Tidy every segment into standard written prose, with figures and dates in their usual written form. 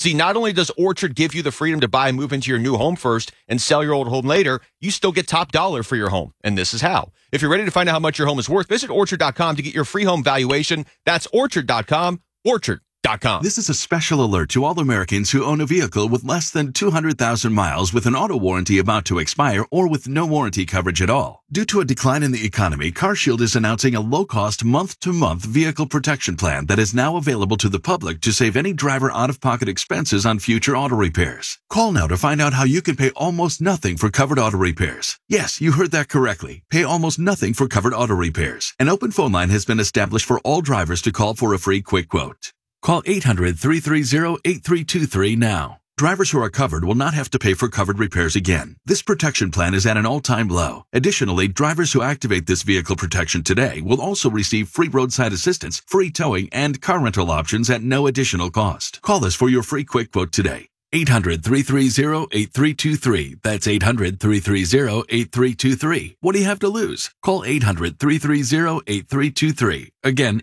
See, not only does Orchard give you the freedom to buy and move into your new home first and sell your old home later, you still get top dollar for your home. And this is how. If you're ready to find out how much your home is worth, visit Orchard.com to get your free home valuation. That's Orchard.com, Orchard.com. This is a special alert to all Americans who own a vehicle with less than 200,000 miles with an auto warranty about to expire or with no warranty coverage at all. Due to a decline in the economy, CarShield is announcing a low-cost month-to-month vehicle protection plan that is now available to the public to save any driver out-of-pocket expenses on future auto repairs. Call now to find out how you can pay almost nothing for covered auto repairs. Yes, you heard that correctly. Pay almost nothing for covered auto repairs. An open phone line has been established for all drivers to call for a free quick quote. Call 800-330-8323 now. Drivers who are covered will not have to pay for covered repairs again. This protection plan is at an all-time low. Additionally, drivers who activate this vehicle protection today will also receive free roadside assistance, free towing, and car rental options at no additional cost. Call us for your free quick quote today. 800-330-8323. That's 800-330-8323. What do you have to lose? Call 800-330-8323. Again,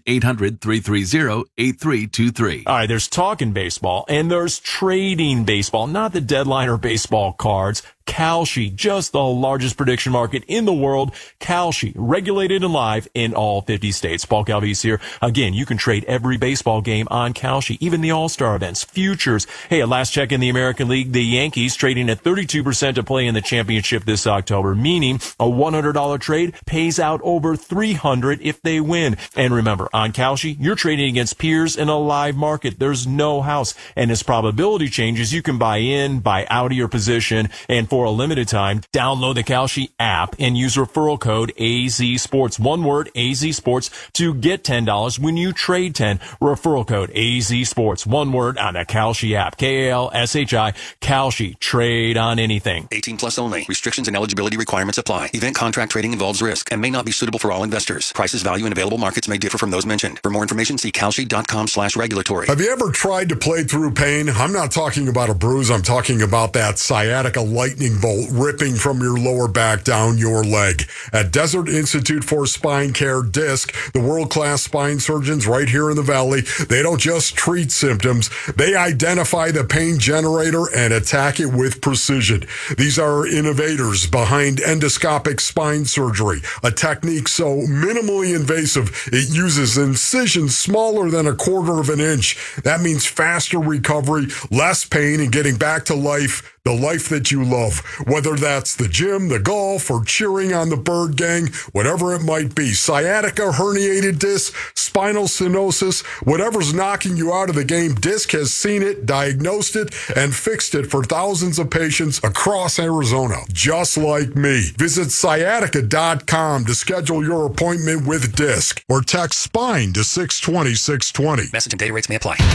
800-330-8323. All right, there's talking baseball and there's trading baseball, not the deadliner baseball cards. Kalshi, just the largest prediction market in the world. Kalshi, regulated and live in all 50 states. Paul Calvise here. Again, you can trade every baseball game on Kalshi, even the All-Star events, futures. Hey, at last check in the American League, the Yankees trading at 32% to play in the championship this October, meaning a $100 trade pays out over $300 if they win. And remember, on Kalshi, you're trading against peers in a live market. There's no house. And as probability changes, you can buy in, buy out of your position, and for a limited time, download the Kalshi app and use referral code AZSports. One word, AZSports, to get $10 when you trade 10. Referral code AZSports. One word on the Kalshi app. Kalshi. Kalshi. Trade on anything. 18 plus only. Restrictions and eligibility requirements apply. Event contract trading involves risk and may not be suitable for all investors. Prices, value, and available markets may differ from those mentioned. For more information, see Kalshi.com/regulatory. Have you ever tried to play through pain? I'm not talking about a bruise. I'm talking about that sciatica lightning bolt ripping from your lower back down your leg. At Desert Institute for Spine Care, DISC, the world-class spine surgeons right here in the Valley, they don't just treat symptoms. They identify the pain generator and attack it with precision. These are innovators behind endoscopic spine surgery, a technique so minimally invasive it uses incisions smaller than 1/4 of an inch. That means faster recovery, less pain, and getting back to life, the life that you love. Whether that's the gym, the golf, or cheering on the Bird Gang, whatever it might be. Sciatica, herniated disc, spinal stenosis, whatever's knocking you out of the game, DISC has seen it, diagnosed it, and fixed it for thousands of patients across Arizona, just like me. Visit sciatica.com to schedule your appointment with DISC or text SPINE to 620-620. Message and data rates may apply.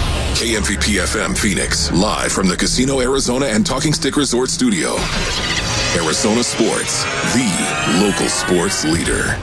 KMVP-FM Phoenix, live from the Casino Arizona and Talking Stick Resort Studio. Arizona Sports, the local sports leader.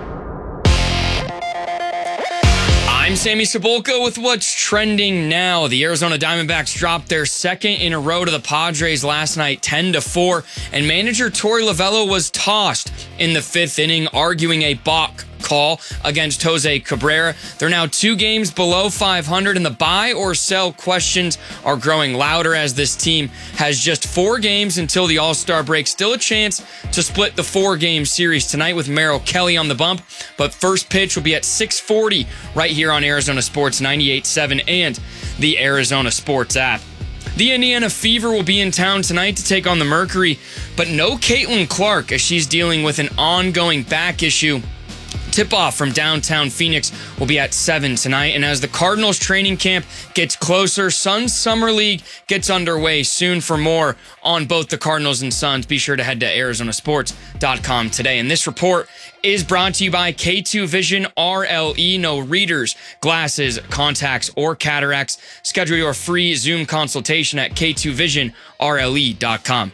I'm Sammy Cebulka with what's trending now. The Arizona Diamondbacks dropped their second in a row to the Padres last night, 10-4, and manager Torey Lovullo was tossed in the 5th inning, arguing a balk call against Jose Cabrera. They're now 2 games below 500, and the buy or sell questions are growing louder as this team has just 4 games until the All-Star break. Still a chance to split the 4-game series tonight with Merrill Kelly on the bump, but first pitch will be at 6:40 right here on Arizona Sports 98.7 and the Arizona Sports app. The Indiana Fever will be in town tonight to take on the Mercury, but no Caitlin Clark as she's dealing with an ongoing back issue. Tip-off from downtown Phoenix will be at 7 tonight. And as the Cardinals training camp gets closer, Suns Summer League gets underway soon. For more on both the Cardinals and Suns, be sure to head to arizonasports.com today. And this report is brought to you by K2 Vision RLE. No readers, glasses, contacts, or cataracts. Schedule your free Zoom consultation at k2visionrle.com.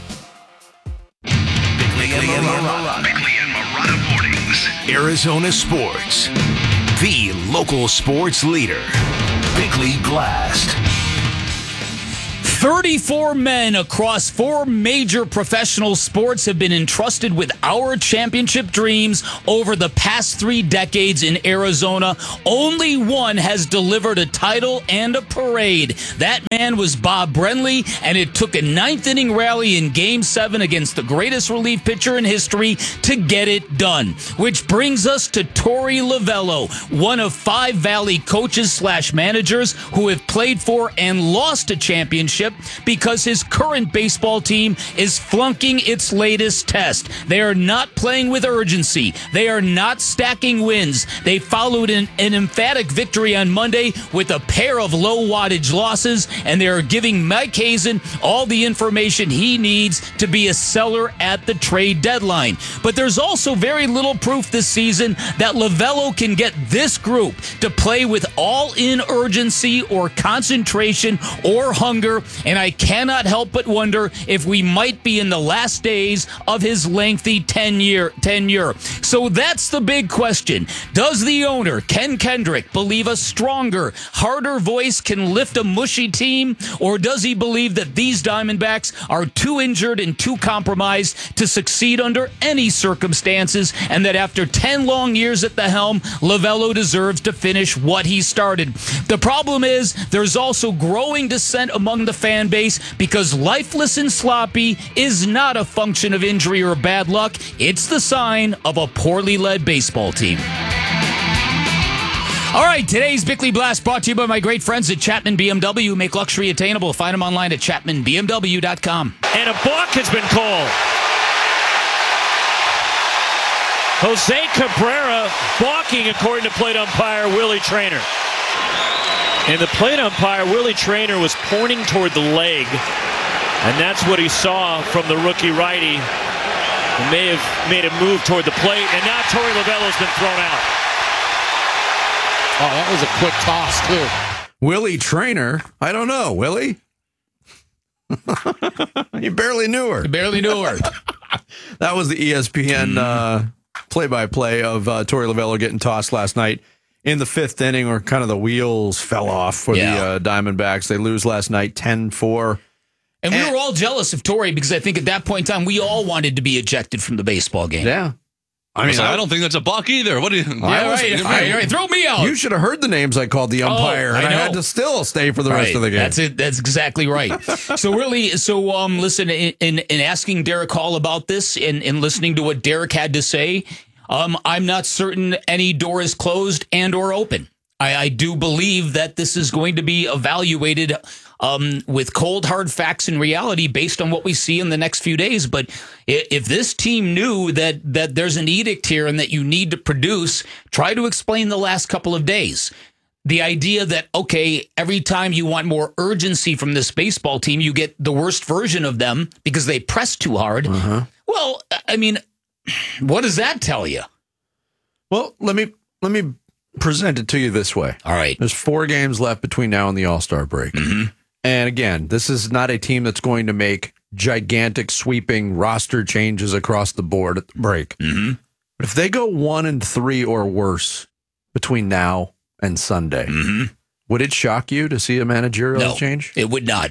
Bickley and Marotta mornings. Arizona Sports, the local sports leader. Bickley Blast. 34 men across 4 major professional sports have been entrusted with our championship dreams over the past 3 decades in Arizona. Only one has delivered a title and a parade. That man was Bob Brenly, and it took a 9th-inning rally in Game 7 against the greatest relief pitcher in history to get it done. Which brings us to Torey Lovullo, one of 5 Valley coaches/managers who have played for and lost a championship because his current baseball team is flunking its latest test. They are not playing with urgency. They are not stacking wins. They followed an emphatic victory on Monday with a pair of low wattage losses, and they are giving Mike Hazen all the information he needs to be a seller at the trade deadline. But there's also very little proof this season that Lovullo can get this group to play with all-in urgency or concentration or hunger, and I cannot help but wonder if we might be in the last days of his lengthy tenure. So that's the big question. Does the owner, Ken Kendrick, believe a stronger, harder voice can lift a mushy team, or does he believe that these Diamondbacks are too injured and too compromised to succeed under any circumstances, and that after 10 long years at the helm, Lovullo deserves to finish what he started? The problem is there's also growing dissent among the fan base because lifeless and sloppy is not a function of injury or bad luck. It's the sign of a poorly led baseball team. All right, today's Bickley Blast brought to you by my great friends at Chapman BMW. Make luxury attainable. Find them online at chapmanbmw.com. And a balk has been called. Jose Cabrera balking, according to plate umpire Willie Traynor. And the plate umpire, Willie Traynor, was pointing toward the leg, and that's what he saw from the rookie righty. He may have made a move toward the plate, and now Torey Lovullo's been thrown out. Oh, that was a quick toss, too. Willie Traynor? I don't know. Willie? You barely knew her. That was the ESPN play-by-play of Torey Lovullo getting tossed last night in the 5th inning, where kind of the wheels fell off for the Diamondbacks. They lose last night 10-4. And we were all jealous of Torey because I think at that point in time, we all wanted to be ejected from the baseball game. Yeah. I don't think that's a buck either. What do you? All right, throw me out. You should have heard the names I called the umpire, and I had to still stay for the rest of the game. That's it. That's exactly right. Listen, in asking Derek Hall about this and listening to what Derek had to say, I'm not certain any door is closed and or open. I do believe that this is going to be evaluated with cold, hard facts and reality based on what we see in the next few days. But if this team knew that there's an edict here and that you need to produce, try to explain the last couple of days. The idea that, okay, every time you want more urgency from this baseball team, you get the worst version of them because they press too hard. Uh-huh. Well, I mean, what does that tell you? Well, let me present it to you this way. All right. There's 4 games left between now and the All-Star break. Mm-hmm. And again, this is not a team that's going to make gigantic sweeping roster changes across the board at the break. Mm-hmm. But if they go 1-3 or worse between now and Sunday, mm-hmm. would it shock you to see a managerial change? It would not.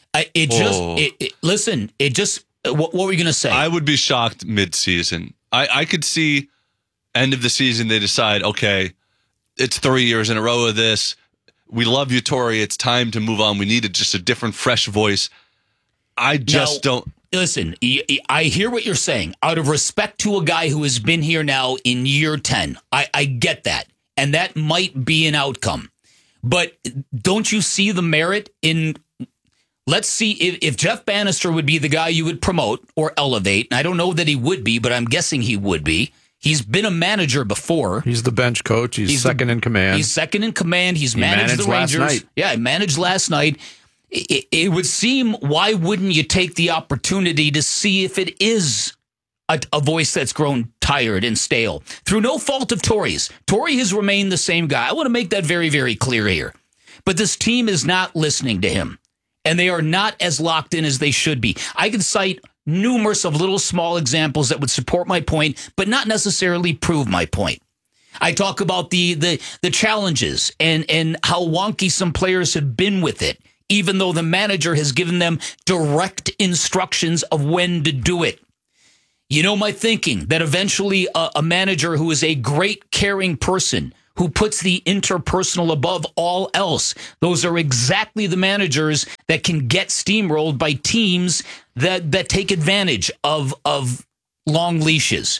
Listen, what were you going to say? I would be shocked mid-season. I could see end of the season they decide, okay, it's 3 years in a row of this. We love you, Torey. It's time to move on. We needed just a different, fresh voice. I just don't. Listen, I hear what you're saying. Out of respect to a guy who has been here now in year 10, I get that. And that might be an outcome. But don't you see the merit in, let's see, if Jeff Bannister would be the guy you would promote or elevate, and I don't know that he would be, but I'm guessing he would be. He's been a manager before. He's the bench coach. He's second in command. He's second in command. He managed the Rangers. Last night. Yeah, he managed last night. It would seem, why wouldn't you take the opportunity to see if it is a voice that's grown tired and stale? Through no fault of Torey's. Torey has remained the same guy. I want to make that very, very clear here. But this team is not listening to him. And they are not as locked in as they should be. I can cite numerous of little small examples that would support my point, but not necessarily prove my point. I talk about the challenges and how wonky some players have been with it, even though the manager has given them direct instructions of when to do it. You know my thinking, that eventually a manager who is a great caring person, who puts the interpersonal above all else, those are exactly the managers that can get steamrolled by teams that take advantage of long leashes.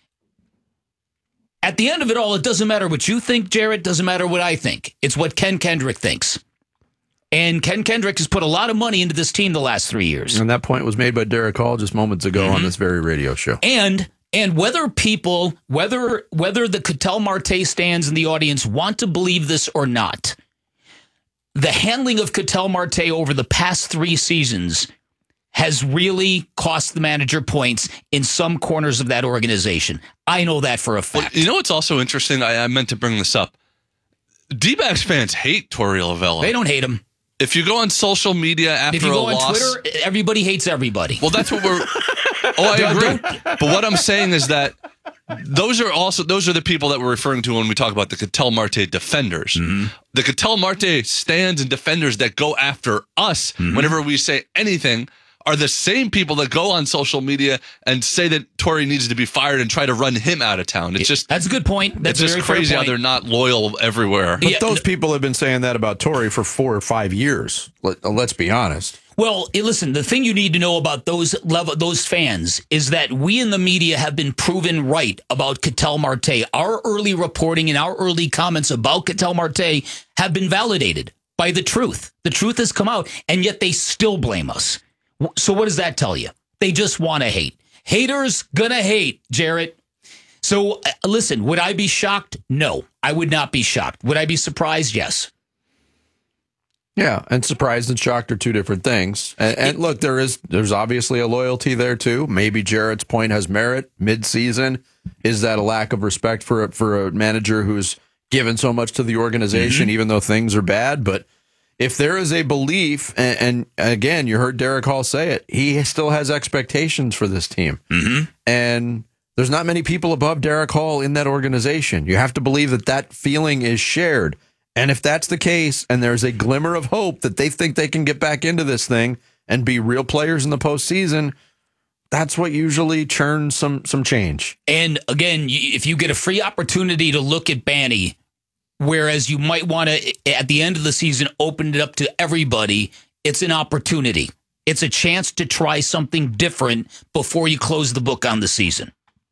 At the end of it all, it doesn't matter what you think, Jarrett. Doesn't matter what I think. It's what Ken Kendrick thinks. And Ken Kendrick has put a lot of money into this team the last 3 years. And that point was made by Derek Hall just moments ago on this very radio show. And whether people, whether the Ketel Marte stands in the audience want to believe this or not, the handling of Ketel Marte over the past 3 seasons has really cost the manager points in some corners of that organization. I know that for a fact. Well, you know what's also interesting? I meant to bring this up. D-backs fans hate Torey Lovullo. They don't hate him. If you go on social media after a loss... If you go on Twitter, everybody hates everybody. Well, that's what we're... Oh, I agree. But what I'm saying is that those are the people that we're referring to when we talk about the Ketel Marte defenders. Mm-hmm. The Ketel Marte stands and defenders that go after us whenever we say anything are the same people that go on social media and say that Torey needs to be fired and try to run him out of town. It's just... That's a good point. That's it's just crazy how they're not loyal everywhere. But those people have been saying that about Torey for 4 or 5 years. Let's be honest. Well, listen, the thing you need to know about those fans is that we in the media have been proven right about Ketel Marte. Our early reporting and our early comments about Ketel Marte have been validated by the truth. The truth has come out, and yet they still blame us. So what does that tell you? They just want to hate. Haters gonna hate, Jarrett. So listen, would I be shocked? No, I would not be shocked. Would I be surprised? Yes. Yeah, and surprised and shocked are two different things. And look, there's obviously a loyalty there too. Maybe Jarrett's point has merit mid-season. Is that a lack of respect for a manager who's given so much to the organization, even though things are bad? But if there is a belief, and again, you heard Derek Hall say it, he still has expectations for this team. And there's not many people above Derek Hall in that organization. You have to believe that feeling is shared. And if that's the case, and there's a glimmer of hope that they think they can get back into this thing and be real players in the postseason, that's what usually churns some change. And again, if you get a free opportunity to look at Banny, whereas you might want to, at the end of the season, open it up to everybody, it's an opportunity. It's a chance to try something different before you close the book on the season.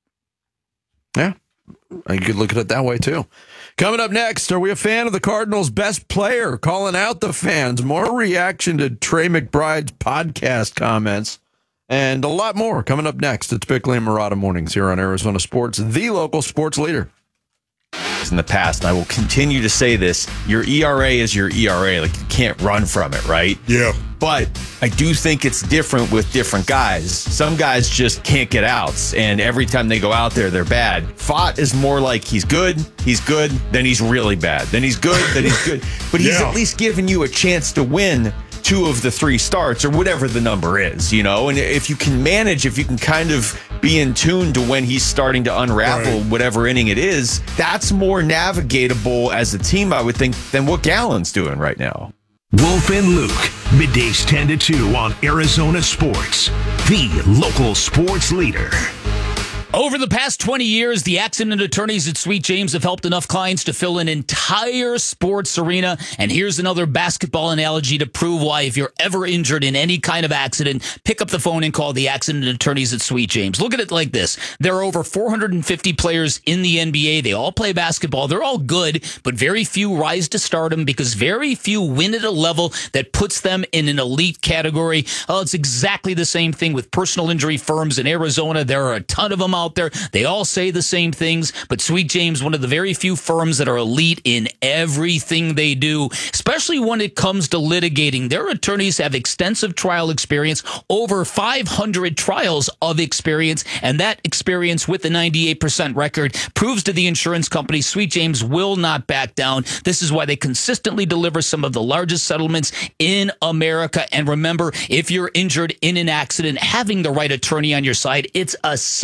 Yeah, you could look at it that way, too. Coming up next, are we a fan of the Cardinals' best player? Calling out the fans. More reaction to Trey McBride's podcast comments. And a lot more coming up next. It's Bickley and Murata Mornings here on Arizona Sports, the local sports leader. In the past, and I will continue to say this, your ERA is your ERA. Like, you can't run from it, right? Yeah. But I do think it's different with different guys. Some guys just can't get outs, and every time they go out there, they're bad. Pfaadt is more like he's good, then he's really bad. Then he's good, then he's good. But he's at least giving you a chance to win 2 of the 3 starts or whatever the number is, you know? And if you can manage, if you can kind of be in tune to when he's starting to unravel whatever inning it is, that's more navigatable as a team, I would think, than what Gallen's doing right now. Wolf and Luke, middays 10 to 2 on Arizona Sports, the local sports leader. Over the past 20 years, the accident attorneys at Sweet James have helped enough clients to fill an entire sports arena. And here's another basketball analogy to prove why, if you're ever injured in any kind of accident, pick up the phone and call the accident attorneys at Sweet James. Look at it like this. There are over 450 players in the NBA. They all play basketball. They're all good, but very few rise to stardom because very few win at a level that puts them in an elite category. Oh, it's exactly the same thing with personal injury firms in Arizona. There are a ton of them out there. They all say the same things, but Sweet James, one of the very few firms that are elite in everything they do, especially when it comes to litigating. Their attorneys have extensive trial experience, over 500 trials of experience, and that experience with the 98% record proves to the insurance company Sweet James will not back down. This is why they consistently deliver some of the largest settlements in America. And remember, if you're injured in an accident, having the right attorney on your side, it's essential.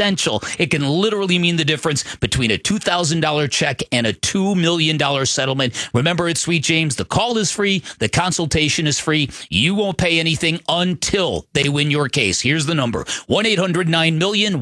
It can literally mean the difference between a $2,000 check and a $2 million settlement. Remember, at Sweet James, the call is free, the consultation is free. You won't pay anything until they win your case. Here's the number: 1-800-9-MILLION,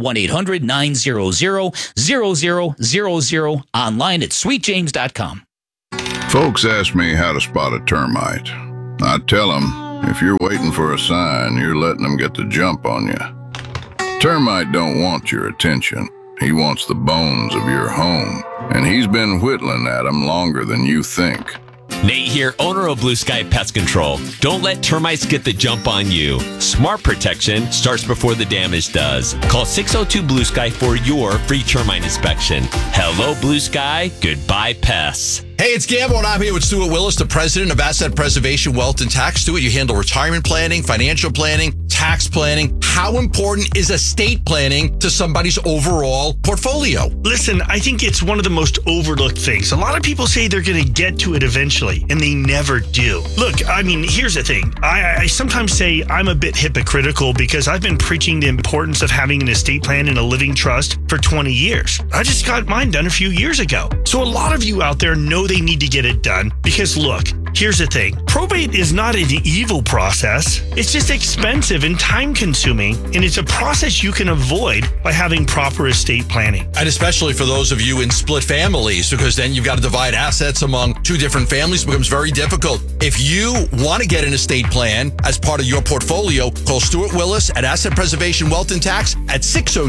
1-800-900-0000, online at sweetjames.com. Folks ask me how to spot a termite. I tell them, if you're waiting for a sign, you're letting them get the jump on you. Termite don't want your attention. He wants the bones of your home, and he's been whittling at them longer than you think. Nate here, owner of Blue Sky Pest Control. Don't let termites get the jump on you. Smart protection starts before the damage does. Call 602-BLUE-SKY for your free termite inspection. Hello, Blue Sky. Goodbye, pests. Hey, it's Gamble, and I'm here with Stuart Willis, the president of Asset Preservation Wealth and Tax. Stuart, you handle retirement planning, financial planning, tax planning. How important is estate planning to somebody's overall portfolio? Listen, I think it's one of the most overlooked things. A lot of people say they're going to get to it eventually, and they never do. Look, I mean, here's the thing. I sometimes say I'm a bit hypocritical because I've been preaching the importance of having an estate plan and a living trust for 20 years. I just got mine done a few years ago. So a lot of you out there know they need to get it done because, look, here's the thing. Probate is not an evil process. It's just expensive and time-consuming, and it's a process you can avoid by having proper estate planning. And especially for those of you in split families, because then you've got to divide assets among two different families. It becomes very difficult. If you want to get an estate plan as part of your portfolio, call Stuart Willis at Asset Preservation Wealth and Tax at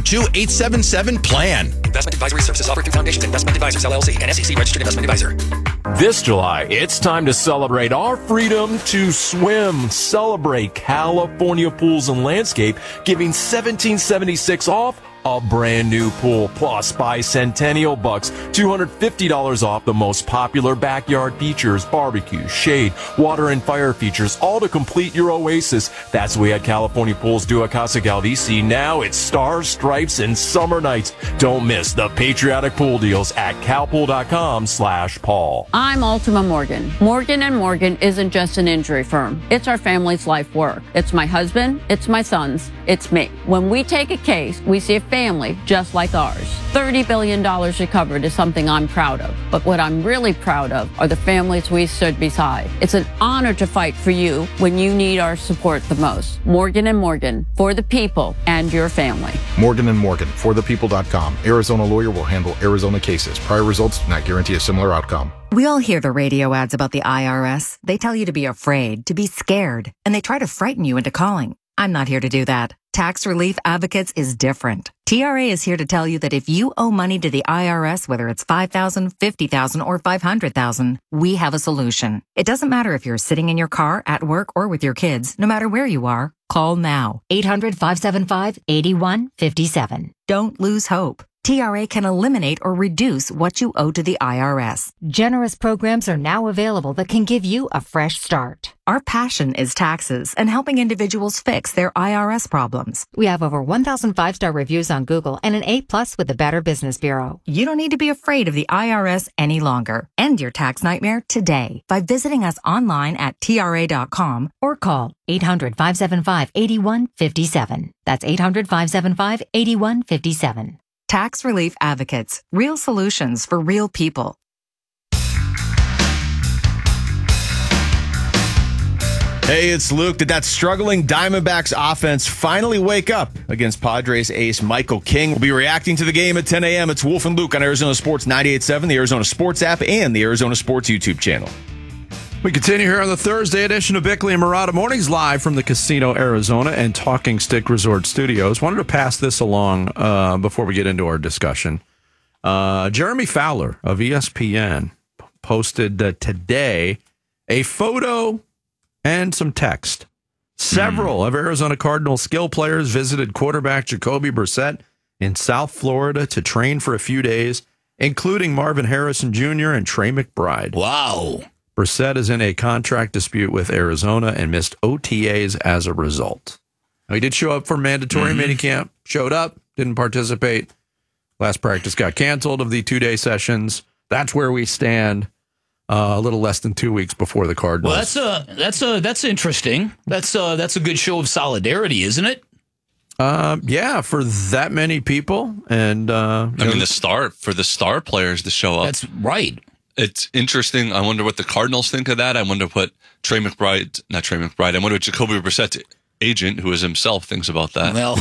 602-877-PLAN. Investment advisory services offered through Foundations Investment Advisors, LLC, and SEC registered investment advisor. This July, it's time to celebrate our freedom to swim. Celebrate California Pools and Landscape, giving $1,776 off a brand new pool. Plus, buy Centennial Bucks, $250 off the most popular backyard features, barbecue, shade, water, and fire features, all to complete your oasis. That's what we had California Pools do at Casa Galvisi. Now it's stars, stripes, and summer nights. Don't miss the patriotic pool deals at calpool.com/Paul. I'm Ultima Morgan. Morgan & Morgan isn't just an injury firm. It's our family's life work. It's my husband, it's my sons, it's me. When we take a case, we see a family just like ours. $30 billion recovered is something I'm proud of. But what I'm really proud of are the families we stood beside. It's an honor to fight for you when you need our support the most. Morgan & Morgan, for the people and your family. Morgan & Morgan, forthepeople.com. Arizona lawyer will handle Arizona cases. Prior results do not guarantee a similar outcome. We all hear the radio ads about the IRS. They tell you to be afraid, to be scared, and they try to frighten you into calling. I'm not here to do that. Tax Relief Advocates is different. TRA is here to tell you that if you owe money to the IRS, whether it's $5,000, $50,000, or $500,000, we have a solution. It doesn't matter if you're sitting in your car, at work, or with your kids. No matter where you are, call now. 800-575-8157. Don't lose hope. TRA can eliminate or reduce what you owe to the IRS. Generous programs are now available that can give you a fresh start. Our passion is taxes and helping individuals fix their IRS problems. We have over 1,000 5-star reviews on Google and an A+ with the Better Business Bureau. You don't need to be afraid of the IRS any longer. End your tax nightmare today by visiting us online at TRA.com or call 800-575-8157. That's 800-575-8157. Tax Relief Advocates. Real solutions for real people. Hey, it's Luke. Did that struggling Diamondbacks offense finally wake up against Padres ace Michael King? We'll be reacting to the game at 10 a.m. It's Wolf and Luke on Arizona Sports 98.7, the Arizona Sports app, and the Arizona Sports YouTube channel. We continue here on the Thursday edition of Bickley and Murata Mornings, live from the Casino Arizona and Talking Stick Resort Studios. Wanted to pass this along before we get into our discussion. Jeremy Fowler of ESPN posted today a photo and some text. Several of Arizona Cardinals skill players visited quarterback Jacoby Brissett in South Florida to train for a few days, including Marvin Harrison Jr. and Trey McBride. Wow. Brissett is in a contract dispute with Arizona and missed OTAs as a result. Now, he did show up for mandatory minicamp, showed up, didn't participate. Last practice got canceled of the 2-day sessions. That's where we stand a little less than 2 weeks before the Cardinals. Well, that's interesting. That's a good show of solidarity, isn't it? Yeah, for that many people. And I mean, for the star players to show up. That's right. It's interesting. I wonder what the Cardinals think of that. I wonder what I wonder what Jacoby Brissett's agent, who is himself, thinks about that. Well,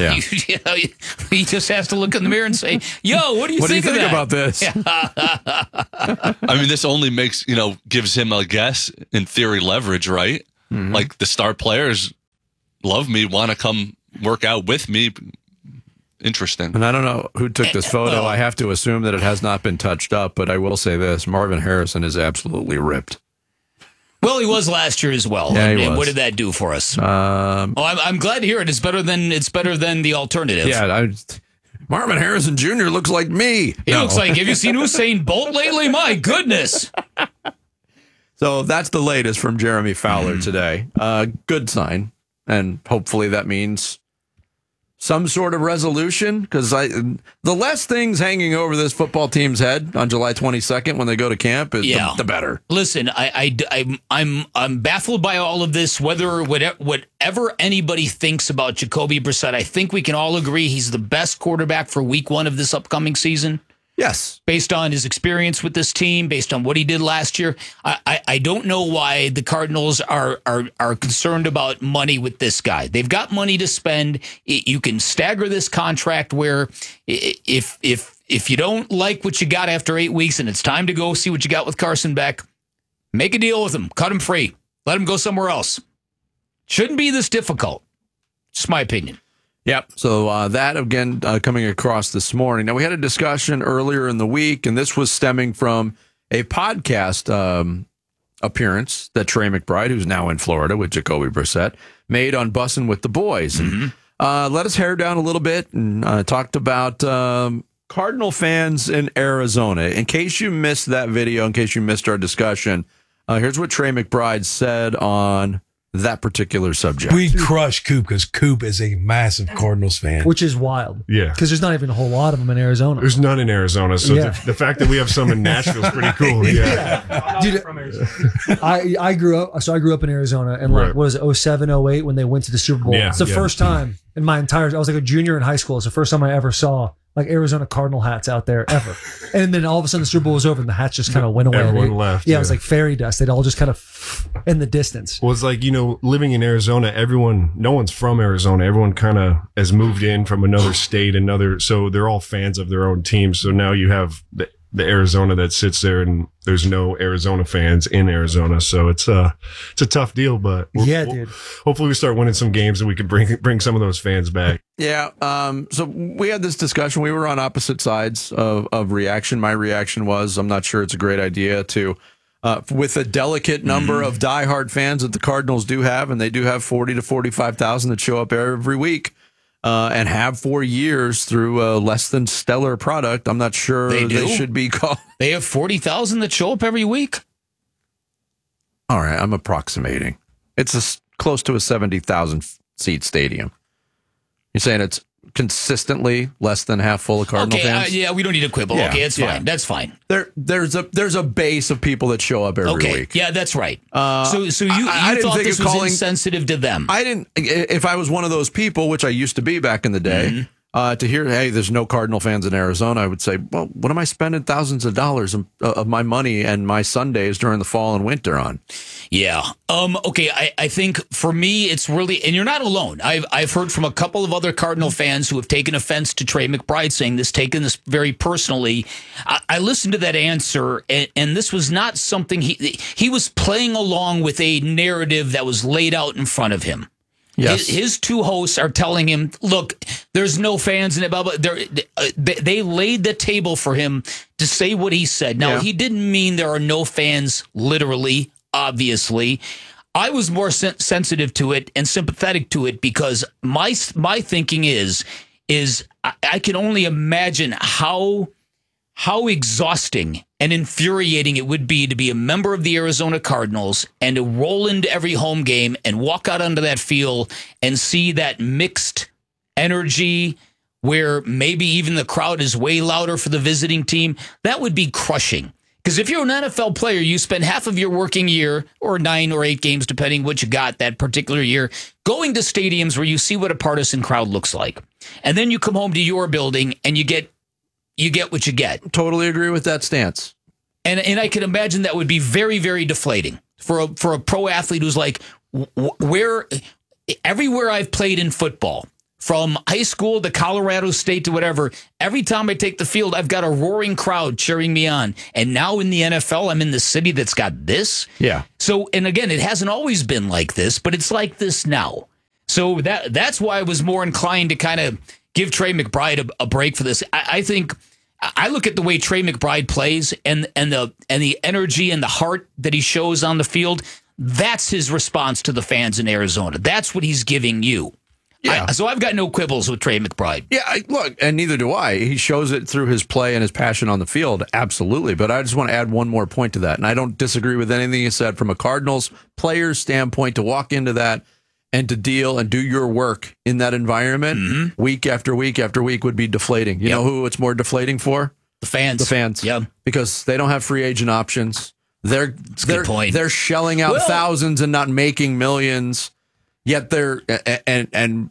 he just has to look in the mirror and say, yo, what do you think about this? I mean, this only makes, gives him, I guess, in theory, leverage, right? Mm-hmm. Like the star players love me, want to come work out with me. Interesting. And I don't know who took this photo. I have to assume that it has not been touched up, but I will say this. Marvin Harrison is absolutely ripped. Well, he was last year as well. Yeah, and what did that do for us? I'm glad to hear it. It's better than the alternative. Yeah, Marvin Harrison Jr. looks like me. He looks like, have you seen Usain Bolt lately? My goodness. So that's the latest from Jeremy Fowler today. Good sign. And hopefully that means some sort of resolution, because the less things hanging over this football team's head on July 22nd when they go to camp, the better. Listen, I'm baffled by all of this. Whatever anybody thinks about Jacoby Brissett, I think we can all agree he's the best quarterback for week 1 of this upcoming season. Yes. Based on his experience with this team, based on what he did last year. I don't know why the Cardinals are concerned about money with this guy. They've got money to spend. You can stagger this contract where if you don't like what you got after 8 weeks and it's time to go see what you got with Carson Beck, make a deal with him. Cut him free. Let him go somewhere else. Shouldn't be this difficult. Just my opinion. Yep. So that, again, coming across this morning. Now, we had a discussion earlier in the week, and this was stemming from a podcast appearance that Trey McBride, who's now in Florida with Jacoby Brissett, made on Bussin' with the Boys. Mm-hmm. And let us hair down a little bit and talked about Cardinal fans in Arizona. In case you missed that video, in case you missed our discussion, here's what Trey McBride said on that particular subject. We crush Coop because Coop is a massive Cardinals fan. Which is wild. Yeah. Because there's not even a whole lot of them in Arizona. There's none in Arizona. So the fact that we have some in Nashville is pretty cool. Yeah. Dude, I grew up in Arizona and what was it, 07, 08 when they went to the Super Bowl. Yeah, it's the first time in my entire, I was like a junior in high school. It's the first time I ever saw like Arizona Cardinal hats out there ever. And then all of a sudden the Super Bowl was over and the hats just kind of went away. Everyone left. Yeah, it was like fairy dust. They'd all just kind of in the distance. Well, it's like, living in Arizona, no one's from Arizona. Everyone kind of has moved in from another state, so they're all fans of their own team. So now you have the Arizona that sits there and there's no Arizona fans in Arizona. So it's a tough deal, but dude. Hopefully we start winning some games and we can bring some of those fans back. Yeah. So we had this discussion. We were on opposite sides of reaction. My reaction was, I'm not sure it's a great idea to, with a delicate number of diehard fans that the Cardinals do have, and they do have 40 to 45,000 that show up every week. And have for years through a less than stellar product. I'm not sure they should be called. They have 40,000 that show up every week? All right, I'm approximating. It's close to a 70,000 seat stadium. You're saying it's consistently less than half full of Cardinal fans? Yeah, we don't need to quibble. Yeah, okay, it's fine. That's fine. There's a base of people that show up every week. Yeah, that's right. So you thought this was insensitive to them? I didn't. If I was one of those people, which I used to be back in the day, to hear, hey, there's no Cardinal fans in Arizona, I would say, well, what am I spending thousands of dollars of my money and my Sundays during the fall and winter on? Yeah. Okay. I think for me, it's really, and you're not alone. I've heard from a couple of other Cardinal fans who have taken offense to Trey McBride saying this, taken this very personally. I listened to that answer, and this was not something he was playing along with a narrative that was laid out in front of him. Yes. His two hosts are telling him, look, there's no fans in it. Blah, blah. They laid the table for him to say what he said. Now, he didn't mean there are no fans, literally, obviously. I was more sensitive to it and sympathetic to it because my thinking is I can only imagine how exhausting and infuriating it would be to be a member of the Arizona Cardinals and to roll into every home game and walk out onto that field and see that mixed energy where maybe even the crowd is way louder for the visiting team. That would be crushing. Because if you're an NFL player, you spend half of your working year, or 9 or 8 games, depending what you got that particular year, going to stadiums where you see what a partisan crowd looks like. and then you come home to your building and you get what you get. Totally agree with that stance. And I can imagine that would be very, very deflating for a pro athlete who's like, everywhere I've played in football, from high school to Colorado State to whatever, every time I take the field, I've got a roaring crowd cheering me on. And now in the NFL, I'm in the city that's got this. Yeah. So, and again, it hasn't always been like this, but it's like this now. So that's why I was more inclined to kind of give Trey McBride a break for this. I think I look at the way Trey McBride plays and the energy and the heart that he shows on the field. That's his response to the fans in Arizona. That's what he's giving you. Yeah. So I've got no quibbles with Trey McBride. Yeah, look, and neither do I. He shows it through his play and his passion on the field, absolutely. But I just want to add one more point to that. And I don't disagree with anything you said from a Cardinals player's standpoint to walk into that and to deal and do your work in that environment week after week after week would be deflating. You know who it's more deflating for? The fans. The fans. Yeah. Because they don't have free agent options. They're good point. They're shelling out thousands and not making millions. Yet they're and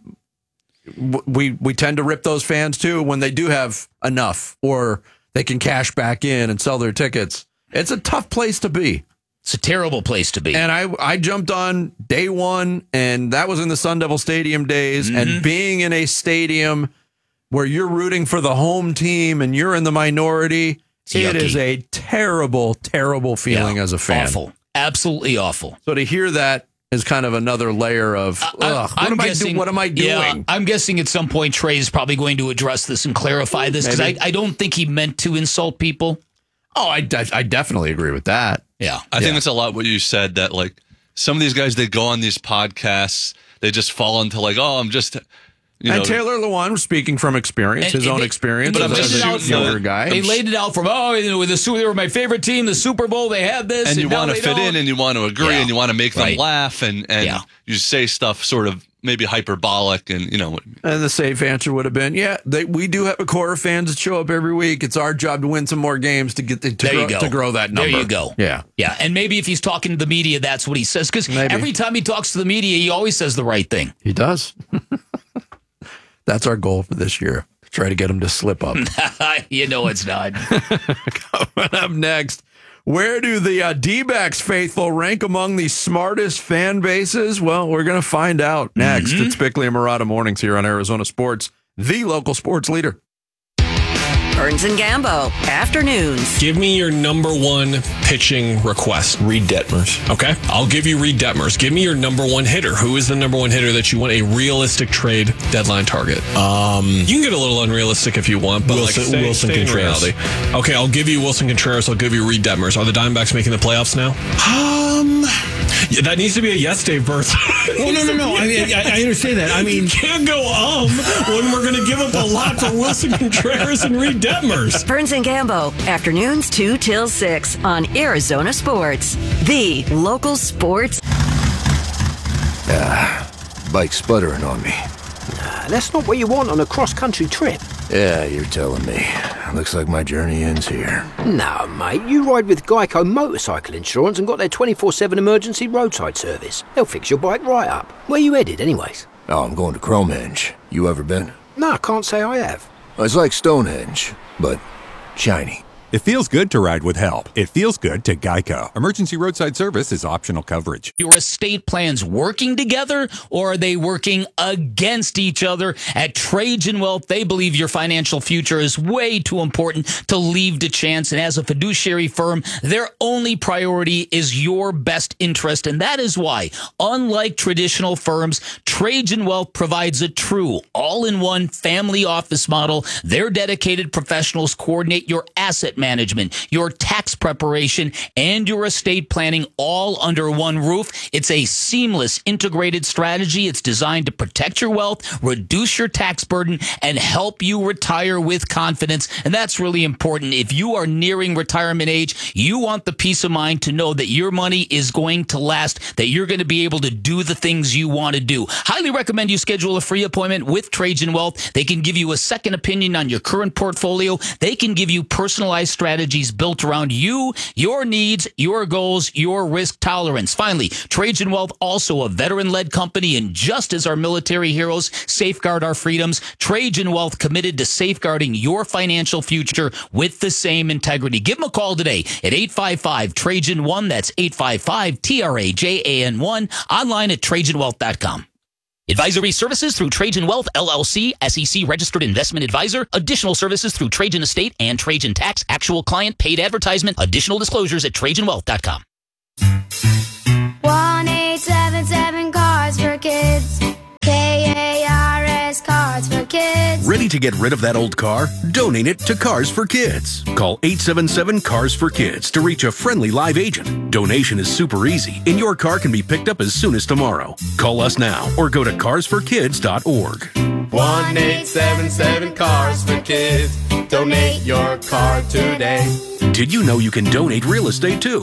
we tend to rip those fans too when they do have enough or they can cash back in and sell their tickets. It's a tough place to be. It's a terrible place to be. And I jumped on day one, and that was in the Sun Devil Stadium days. And being in a stadium where you're rooting for the home team and you're in the minority, it is a terrible, terrible feeling as a fan. Awful. Absolutely awful. So to hear that is kind of another layer of, what am I doing? Yeah, I'm guessing at some point Trey is probably going to address this and clarify this, because I don't think he meant to insult people. Oh, I definitely agree with that. Yeah. I think that's a lot what you said, that like some of these guys, they go on these podcasts, they just fall into like, oh, I'm just... And Taylor Lewan was speaking from experience, his own experience as a younger guy. They laid it out from, they were my favorite team, the Super Bowl, they had this. And you want to fit in and you want to agree and you want to make them laugh and you say stuff sort of maybe hyperbolic and, you know. And the safe answer would have been, we do have a core of fans that show up every week. It's our job to win some more games to get to grow that number. There you go. Yeah. Yeah. And maybe if he's talking to the media, that's what he says. Because every time he talks to the media, he always says the right thing. He does. That's our goal for this year. Try to get him to slip up. You know it's not. Coming up next, where do the D-backs faithful rank among the smartest fan bases? Well, we're going to find out next. It's Bickley and Murata Mornings here on Arizona Sports, the local sports leader. Burns and Gambo, afternoons. Give me your number one pitching request. Reed Detmers. Okay, I'll give you Reed Detmers. Give me your number one hitter. Who is the number one hitter that you want a realistic trade deadline target? You can get a little unrealistic if you want, but Wilson Contreras. Reality. Okay, I'll give you Wilson Contreras. I'll give you Reed Detmers. Are the Diamondbacks making the playoffs now? Yeah, that needs to be a yes, Dave Berth. Well, no. I understand that. I mean, you can't go when we're going to give up a lot for Wilson Contreras and Reed Detmers. Burns and Gambo, afternoons 2 till 6 on Arizona Sports, the local sports. Bike sputtering on me. That's not what you want on a cross-country trip. Yeah, you're telling me. Looks like my journey ends here. No, mate, you ride with Geico Motorcycle Insurance and got their 24/7 emergency roadside service. They'll fix your bike right up. Where you headed, anyways? Oh, I'm going to Cromhenge. You ever been? No, I can't say I have. It's like Stonehenge, but shiny. It feels good to ride with help. It feels good to Geico. Emergency roadside service is optional coverage. Your estate plans working together, or are they working against each other? At Trajan Wealth, they believe your financial future is way too important to leave to chance. And as a fiduciary firm, their only priority is your best interest. And that is why, unlike traditional firms, Trajan Wealth provides a true all-in-one family office model. Their dedicated professionals coordinate your asset management, your tax preparation, and your estate planning all under one roof. It's a seamless, integrated strategy. It's designed to protect your wealth, reduce your tax burden, and help you retire with confidence. And that's really important. If you are nearing retirement age, you want the peace of mind to know that your money is going to last, that you're going to be able to do the things you want to do. Highly recommend you schedule a free appointment with Trajan Wealth. They can give you a second opinion on your current portfolio. They can give you personalized personalized strategies built around you, your needs, your goals, your risk tolerance. Finally, Trajan Wealth, also a veteran-led company, and just as our military heroes safeguard our freedoms, Trajan Wealth committed to safeguarding your financial future with the same integrity. Give them a call today at 855-TRAJAN-1. That's 855-TRAJAN-1. Online at TrajanWealth.com. Advisory services through Trajan Wealth, LLC, SEC registered investment advisor. Additional services through Trajan Estate and Trajan Tax. Actual client paid advertisement. Additional disclosures at TrajanWealth.com. 1-877 Cards for Kids. KARS Cards for Kids. Ready to get rid of that old car? Donate it to Cars for Kids. Call 877 Cars for Kids to reach a friendly live agent. Donation is super easy, and your car can be picked up as soon as tomorrow. Call us now or go to carsforkids.org. 1-877 Cars for Kids. Donate your car today. Did you know you can donate real estate too?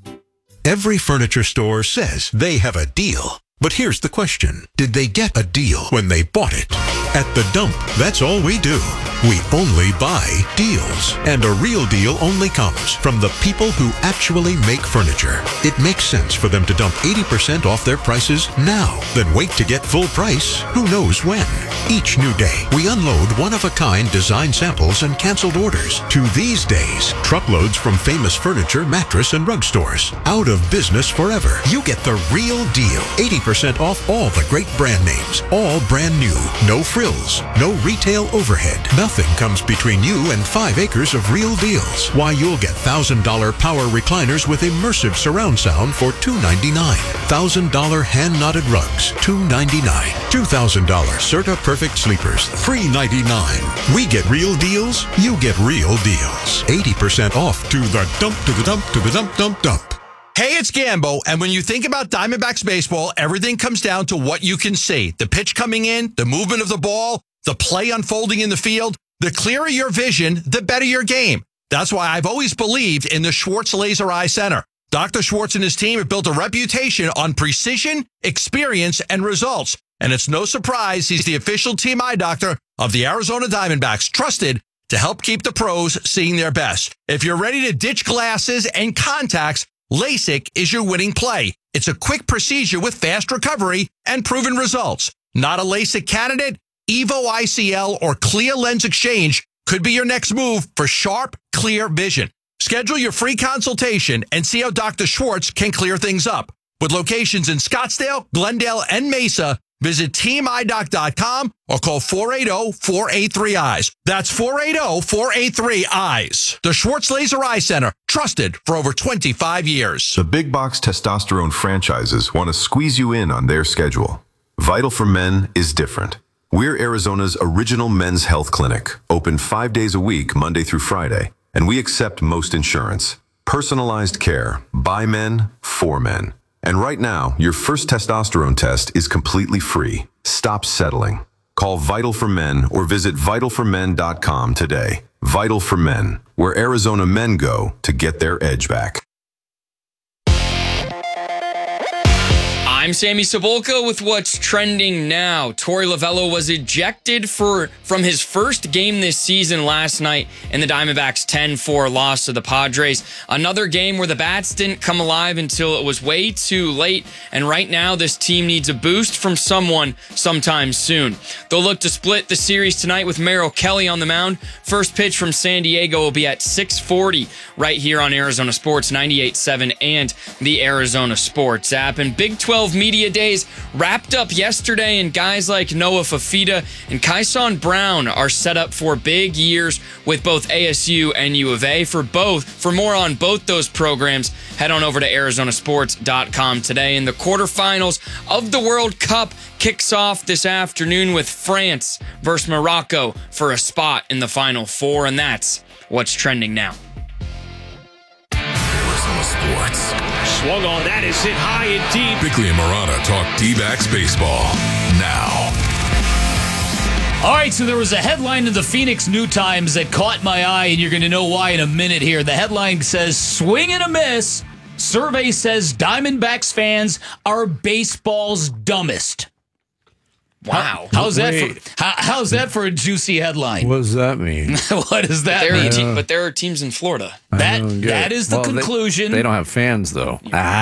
Every furniture store says they have a deal. But here's the question. Did they get a deal when they bought it? At The Dump, that's all we do. We only buy deals. And a real deal only comes from the people who actually make furniture. It makes sense for them to dump 80% off their prices now, then wait to get full price who knows when. Each new day, we unload one-of-a-kind design samples and canceled orders. To these days, truckloads from famous furniture, mattress, and rug stores. Out of business forever. You get the real deal. 80% off all the great brand names. All brand new. No frills. No retail overhead. Nothing comes between you and 5 acres of real deals. Why, you'll get $1,000 power recliners with immersive surround sound for $299. $1,000 hand-knotted rugs, $299. $2,000 Serta Perfect sleepers, $399. We get real deals, you get real deals. 80% off. To the dump, to the dump, to the dump, dump, dump. Hey, it's Gambo, and when you think about Diamondbacks baseball, everything comes down to what you can see. The pitch coming in, the movement of the ball, the play unfolding in the field. The clearer your vision, the better your game. That's why I've always believed in the Schwartz Laser Eye Center. Dr. Schwartz and his team have built a reputation on precision, experience, and results. And it's no surprise he's the official team eye doctor of the Arizona Diamondbacks, trusted to help keep the pros seeing their best. If you're ready to ditch glasses and contacts, LASIK is your winning play. It's a quick procedure with fast recovery and proven results. Not a LASIK candidate? Evo ICL or Clear Lens Exchange could be your next move for sharp, clear vision. Schedule your free consultation and see how Dr. Schwartz can clear things up. With locations in Scottsdale, Glendale, and Mesa, visit teamidoc.com or call 480-483-EYES. That's 480-483-EYES. The Schwartz Laser Eye Center, trusted for over 25 years. The big box testosterone franchises want to squeeze you in on their schedule. Vital for Men is different. We're Arizona's original men's health clinic, open 5 days a week, Monday through Friday, and we accept most insurance. Personalized care, by men, for men. And right now, your first testosterone test is completely free. Stop settling. Call Vital for Men or visit vitalformen.com today. Vital for Men, where Arizona men go to get their edge back. I'm Sammy Cebulka with what's trending now. Torey Lovullo was ejected from his first game this season last night in the Diamondbacks' 10-4 loss to the Padres. Another game where the bats didn't come alive until it was way too late, and right now this team needs a boost from someone sometime soon. They'll look to split the series tonight with Merrill Kelly on the mound. First pitch from San Diego will be at 6:40 right here on Arizona Sports 98.7 and the Arizona Sports app. And Big 12 media days wrapped up yesterday, and guys like Noah Fafita and Kyson Brown are set up for big years with both ASU and U of A. For more on both those programs, head on over to arizonasports.com today. And the quarterfinals of the World Cup kicks off this afternoon with France versus Morocco for a spot in the Final Four, and that's what's trending now. Arizona Sports. Swung on, that is hit high and deep. Bickley and Murata talk D-backs baseball now. All right, so there was a headline in the Phoenix New Times that caught my eye, and you're going to know why in a minute here. The headline says, "Swing and a miss. Survey says Diamondbacks fans are baseball's dumbest." Wow. How's that for a juicy headline? What does that mean? What does that mean? But there are teams in Florida. That is the conclusion. They don't have fans, though.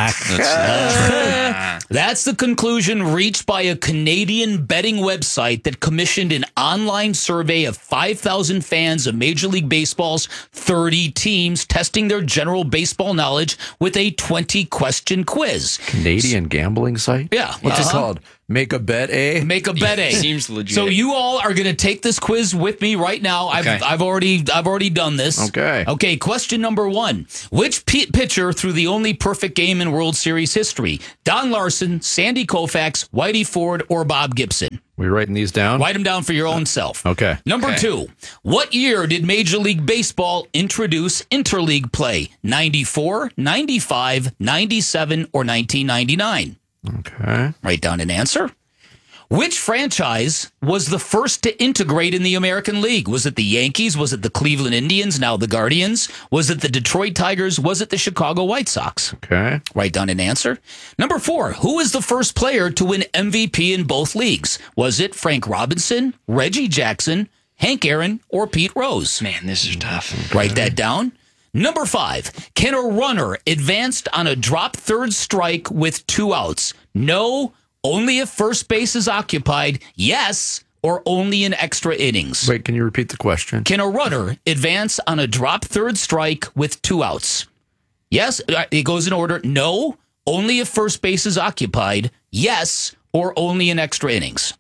That's the conclusion reached by a Canadian betting website that commissioned an online survey of 5,000 fans of Major League Baseball's 30 teams, testing their general baseball knowledge with a 20-question quiz. Canadian gambling site? Yeah. What's it called? Make a bet, eh? Make a bet, eh? Seems legit. So you all are going to take this quiz with me right now. Okay. I've already done this. Okay. Question number 1: which pitcher threw the only perfect game in World Series history? Don Larson, Sandy Koufax, Whitey Ford, or Bob Gibson? We writing these down? Write them down for your own self. Okay. Number 2: what year did Major League Baseball introduce interleague play? 94, 95, 97, or 1999? Okay. Write down an answer. Which franchise was the first to integrate in the American League? Was it the Yankees? Was it the Cleveland Indians, now the Guardians? Was it the Detroit Tigers? Was it the Chicago White Sox? Okay. Write down an answer. Number 4, who is the first player to win MVP in both leagues? Was it Frank Robinson, Reggie Jackson, Hank Aaron, or Pete Rose? Man, this is tough. Write that down. Number 5, can a runner advance on a drop third strike with 2 outs? No, only if first base is occupied. Yes, or only in extra innings. Wait, can you repeat the question? Can a runner advance on a drop third strike with 2 outs? Yes, it goes in order. No, only if first base is occupied. Yes, or only in extra innings.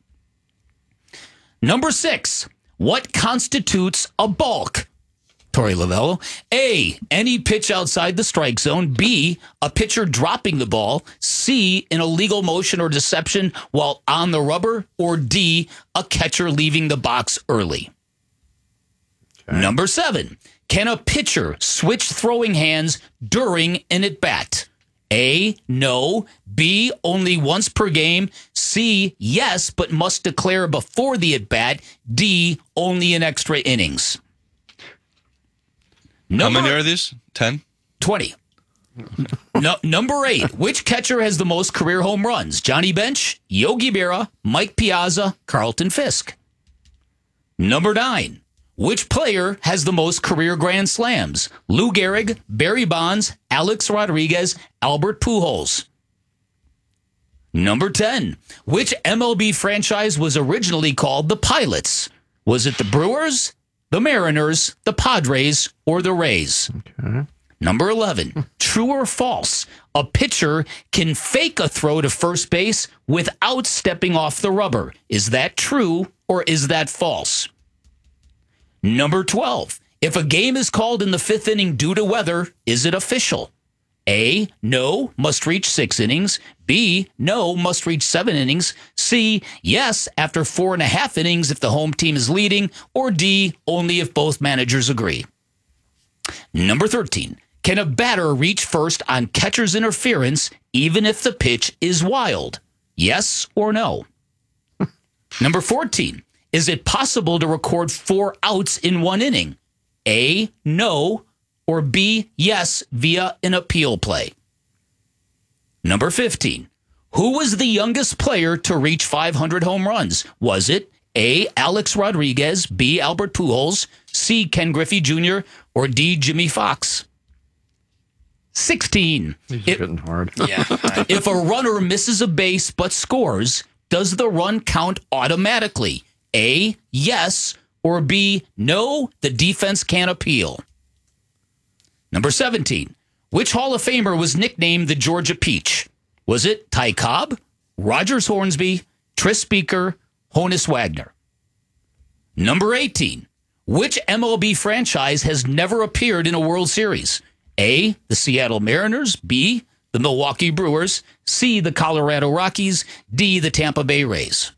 Number 6, what constitutes a balk? Torey Lovullo. A, any pitch outside the strike zone. B, a pitcher dropping the ball. C, an illegal motion or deception while on the rubber. Or D, a catcher leaving the box early. Okay. Number 7, can a pitcher switch throwing hands during an at-bat? A, no. B, only once per game. C, yes, but must declare before the at-bat. D, only in extra innings. How many are these? 10? 20. Number 8. Which catcher has the most career home runs? Johnny Bench, Yogi Berra, Mike Piazza, Carlton Fisk. Number 9. Which player has the most career grand slams? Lou Gehrig, Barry Bonds, Alex Rodriguez, Albert Pujols. Number 10. Which MLB franchise was originally called the Pilots? Was it the Brewers, the Mariners, the Padres, or the Rays? Okay. Number 11, true or false? A pitcher can fake a throw to first base without stepping off the rubber. Is that true or is that false? Number 12, if a game is called in the 5th inning due to weather, is it official? A, no, must reach 6 innings. B, no, must reach 7 innings. C, yes, after 4.5 innings if the home team is leading. Or D, only if both managers agree. Number 13, can a batter reach first on catcher's interference even if the pitch is wild? Yes or no? Number 14, is it possible to record 4 outs in 1 inning? A, no. Or B, yes, via an appeal play. Number 15, who was the youngest player to reach 500 home runs? Was it A, Alex Rodriguez, B, Albert Pujols, C, Ken Griffey Jr., or D, Jimmy Fox? 16. These are getting hard. Yeah. If a runner misses a base but scores, does the run count automatically? A, yes, or B, no, the defense can appeal. Number 17, which Hall of Famer was nicknamed the Georgia Peach? Was it Ty Cobb, Rogers Hornsby, Tris Speaker, Honus Wagner? Number 18, which MLB franchise has never appeared in a World Series? A, the Seattle Mariners, B, the Milwaukee Brewers, C, the Colorado Rockies, D, the Tampa Bay Rays.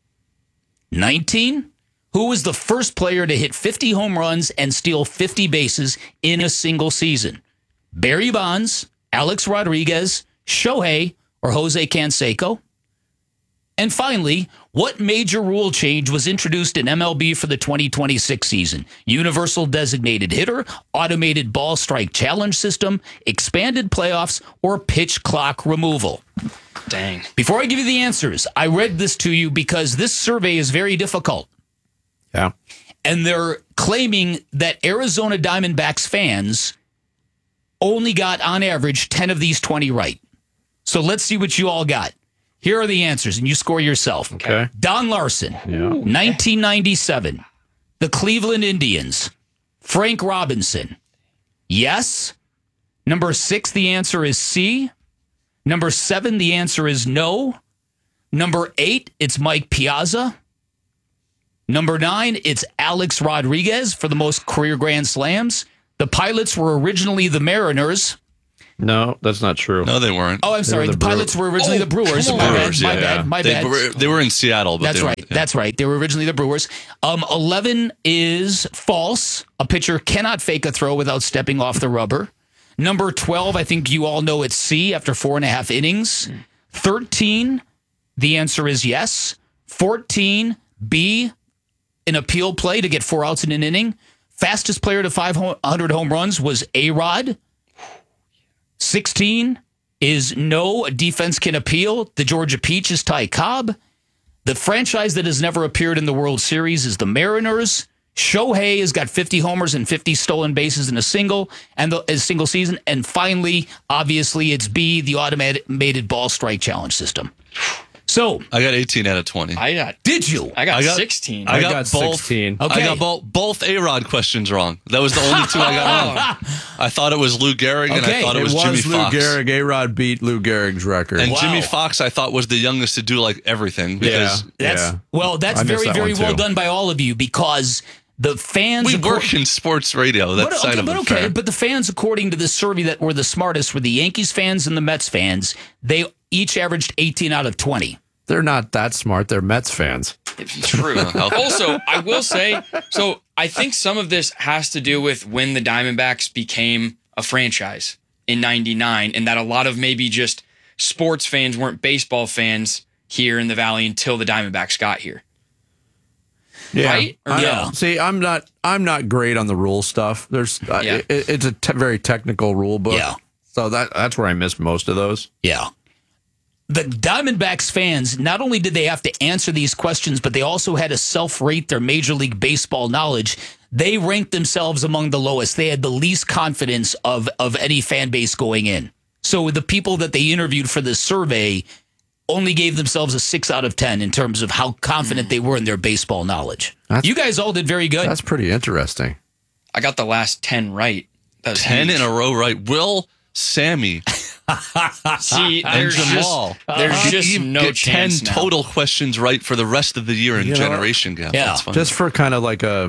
19, who was the first player to hit 50 home runs and steal 50 bases in a single season? Barry Bonds, Alex Rodriguez, Shohei, or Jose Canseco? And finally, what major rule change was introduced in MLB for the 2026 season? Universal designated hitter, automated ball strike challenge system, expanded playoffs, or pitch clock removal? Dang. Before I give you the answers, I read this to you because this survey is very difficult. Yeah. And they're claiming that Arizona Diamondbacks fans only got, on average, 10 of these 20 right. So let's see what you all got. Here are the answers, and you score yourself. Okay. Don Larson, 1997. The Cleveland Indians. Frank Robinson. Yes. Number 6, the answer is C. Number 7, the answer is no. Number 8, it's Mike Piazza. Number 9, it's Alex Rodriguez for the most career Grand Slams. The Pilots were originally the Mariners. No, that's not true. No, they weren't. Oh, I'm sorry. The Pilots were originally the Brewers. My bad. They were in Seattle. But That's right. Yeah. That's right. They were originally the Brewers. 11 is false. A pitcher cannot fake a throw without stepping off the rubber. Number 12, I think you all know it's C after 4.5 innings. 13, the answer is yes. 14, B, an appeal play to get 4 outs in an inning. Fastest player to 500 home runs was A-Rod. 16 is no, a defense can appeal. The Georgia Peach is Ty Cobb. The franchise that has never appeared in the World Series is the Mariners. Shohei has got 50 homers and 50 stolen bases in a single season. And finally, obviously, it's B, the automated ball strike challenge system. So I got 18 out of 20. Did you? I got 16. I got both. 16. Okay. I got both A-Rod questions wrong. That was the only 2 I got wrong. I thought it was Lou Gehrig, and I thought it was Jimmy Fox. Lou Gehrig. A-Rod beat Lou Gehrig's record. And Jimmy Fox, I thought, was the youngest to do like everything. Because that's very, very well done by all of you, because the fans... We work in sports radio. That's but the fans, according to this survey, that were the smartest were the Yankees fans and the Mets fans. They each averaged 18 out of 20. They're not that smart. They're Mets fans. True. Also, I will say, so I think some of this has to do with when the Diamondbacks became a franchise in 99, and that a lot of maybe just sports fans weren't baseball fans here in the Valley until the Diamondbacks got here. Yeah. Right? Or no? See, I'm not great on the rule stuff. There's it's a very technical rule book. Yeah. So that's where I missed most of those. Yeah. The Diamondbacks fans, not only did they have to answer these questions, but they also had to self-rate their Major League Baseball knowledge. They ranked themselves among the lowest. They had the least confidence of any fan base going in. So the people that they interviewed for this survey only gave themselves a 6 out of 10 in terms of how confident they were in their baseball knowledge. You guys all did very good. That's pretty interesting. I got the last 10 right. That was 10 huge. in a row right. Will, Sammy, See, and there's Jamal. just no get chance 10 now. total questions right for the rest of the year in Generation Gap. Yeah. That's fun. Just for kind of like a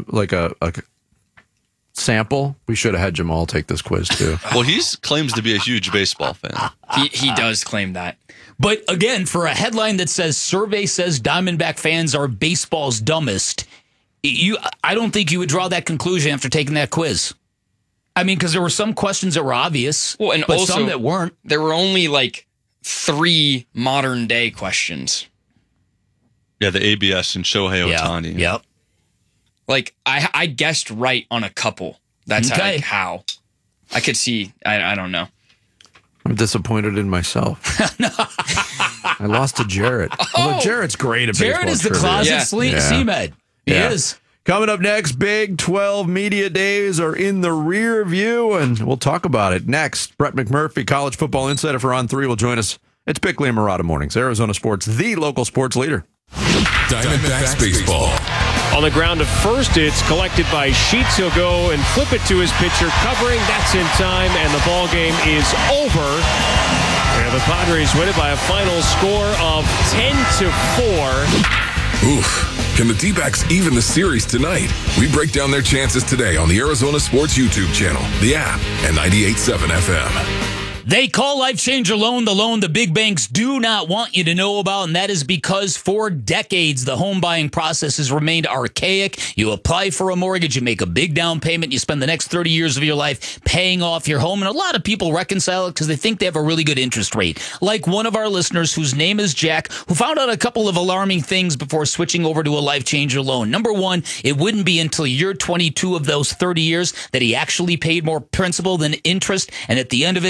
sample, we should have had Jamal take this quiz too. Well, he claims to be a huge baseball fan. He does claim that. But again, for a headline that says survey says Diamondback fans are baseball's dumbest, I don't think you would draw that conclusion after taking that quiz. I mean, because there were some questions that were obvious, but also, some that weren't. There were only like 3 modern day questions. Yeah, the ABS and Shohei Ohtani. Yep. Like I guessed right on a couple. That's how. I could see. I don't know. I'm disappointed in myself. I lost to Jarrett. Although Jarrett's great at baseball. Jarrett is the closet C-Med. He is. Coming up next, Big 12 Media Days are in the rear view, and we'll talk about it next. Brett McMurphy, college football insider for On3, will join us. It's Bickley and Marotta Mornings, Arizona Sports, the local sports leader. Diamondbacks baseball. On the ground to first, it's collected by Sheets. He'll go and flip it to his pitcher, covering. That's in time, and the ball game is over. And the Padres win it by a final score of 10-4. Oof. Can the D-backs even the series tonight? We break down their chances today on the Arizona Sports YouTube channel, the app, and 98.7 FM. They call Life Changer Loan the loan the big banks do not want you to know about, and that is because for decades, the home buying process has remained archaic. You apply for a mortgage, you make a big down payment, you spend the next 30 years of your life paying off your home, and a lot of people reconcile it because they think they have a really good interest rate. Like one of our listeners whose name is Jack, who found out a couple of alarming things before switching over to a Life Changer Loan. Number one, it wouldn't be until year 22 of those 30 years that he actually paid more principal than interest, and at the end of it, he was going to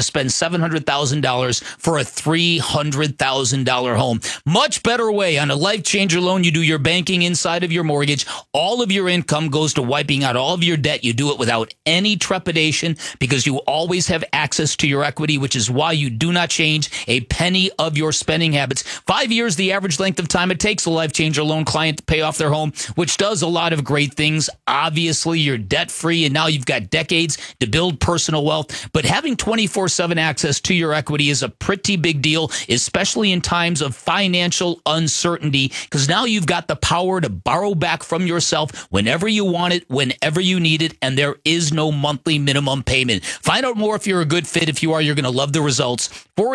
spend $700,000 for a $300,000 home. Much better way. On a Life Changer loan, you do your banking inside of your mortgage. All of your income goes to wiping out all of your debt. You do it without any trepidation because you always have access to your equity, which is why you do not change a penny of your spending habits. 5 years, the average length of time it takes a Life Changer loan client to pay off their home, which does a lot of great things. Obviously, you're debt-free, and now you've got decades to build personal wealth. But having 24/7 access to your equity is a pretty big deal, especially in times of financial uncertainty, because now you've got the power to borrow back from yourself whenever you want it, whenever you need it, and there is no monthly minimum payment. Find out more if you're a good fit. If you are, you're going to love the results.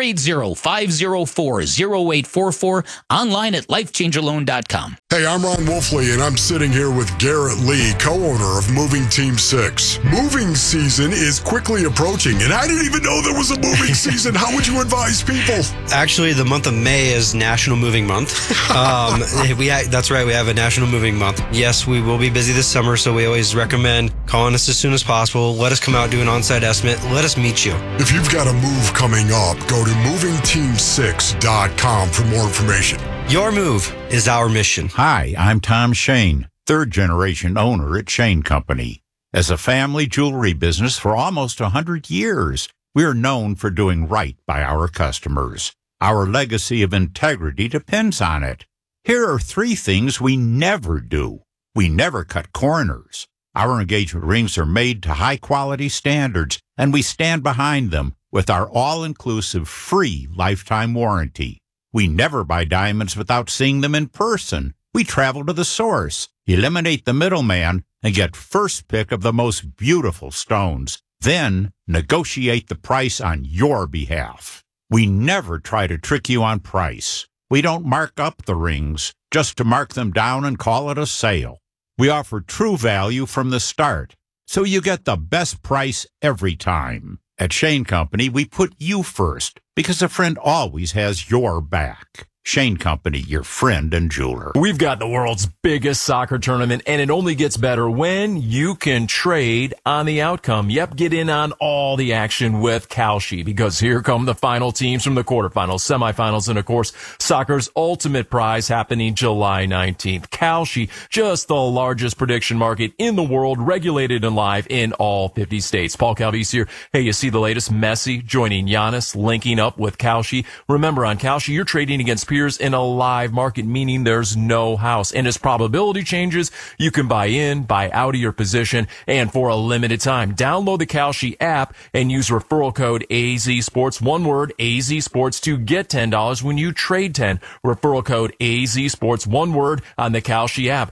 480-504-0844, online at lifechangerloan.com. Hey, I'm Ron Wolfley, and I'm sitting here with Garrett Lee, co-owner of Moving Team 6. Moving season is quickly approaching, and I didn't even know there was a moving season. How would you advise people? Actually, the month of May is National Moving Month. That's right, we have a National Moving Month. Yes, we will be busy this summer, so we always recommend calling us as soon as possible. Let us come out, do an on-site estimate. Let us meet you. If you've got a move coming up, go to movingteam6.com for more information. Your move is our mission. Hi, I'm Tom Shane, third-generation owner at Shane Company. As a family jewelry business for almost 100 years, we are known for doing right by our customers. Our legacy of integrity depends on it. Here are 3 things we never do. We never cut corners. Our engagement rings are made to high-quality standards, and we stand behind them with our all-inclusive free lifetime warranty. We never buy diamonds without seeing them in person. We travel to the source, eliminate the middleman, and get first pick of the most beautiful stones. Then negotiate the price on your behalf. We never try to trick you on price. We don't mark up the rings just to mark them down and call it a sale. We offer true value from the start, so you get the best price every time. At Shane Company, we put you first because a friend always has your back. Shane Company, your friend and jeweler. We've got the world's biggest soccer tournament, and it only gets better when you can trade on the outcome. Yep, get in on all the action with Kalshi, because here come the final teams from the quarterfinals, semifinals, and of course, soccer's ultimate prize happening July 19th. Kalshi, just the largest prediction market in the world, regulated and live in all 50 states. Paul Calvise here. Hey, you see the latest? Messi joining Giannis, linking up with Kalshi. Remember, on Kalshi, you're trading against peers in a live market, meaning there's no house. And as probability changes, you can buy in, buy out of your position, and for a limited time. Download the Kalshi app and use referral code AZSports, one word, AZSports, to get $10 when you trade 10. Referral code AZSports, one word, on the Kalshi app.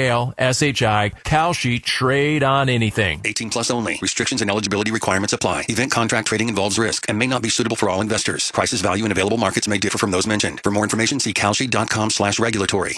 Kalshi, Kalshi, trade on anything. 18 plus only. Restrictions and eligibility requirements apply. Event contract trading involves risk and may not be suitable for all investors. Prices, value, and available markets may differ from those mentioned. For more information, see kalshi.com/regulatory.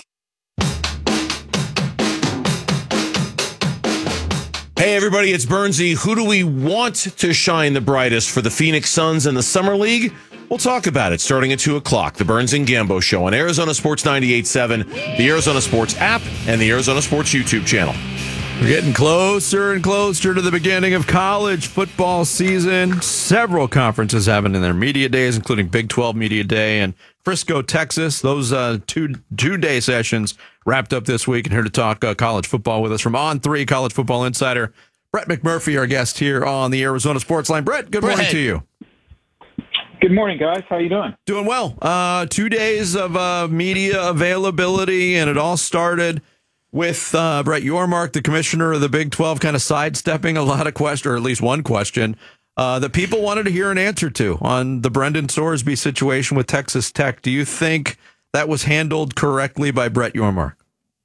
Hey everybody, it's Bernsey. Who do we want to shine the brightest for the Phoenix Suns in the Summer League? We'll talk about it starting at 2 o'clock. The Burns and Gambo Show on Arizona Sports 98.7, the Arizona Sports app, and the Arizona Sports YouTube channel. We're getting closer and closer to the beginning of college football season. Several conferences having their media days, including Big 12 Media Day and Frisco, Texas. Those two-day sessions wrapped up this week. And here to talk college football with us from On3 College Football Insider, Brett McMurphy, our guest here on the Arizona Sports Line. Brett, good morning to you. Good morning, guys. How you doing? Doing well. 2 days of media availability, and it all started with Brett Yormark, the commissioner of the Big 12, kind of sidestepping a lot of questions, or at least one question, that people wanted to hear an answer to on the Brendan Sorsby situation with Texas Tech. Do you think that was handled correctly by Brett Yormark?